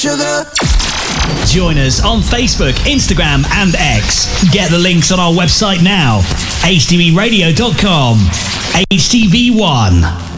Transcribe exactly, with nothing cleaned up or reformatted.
Sugar. Join us on Facebook, Instagram and X. Get the links on our website now, h t v radio dot com. H T V one.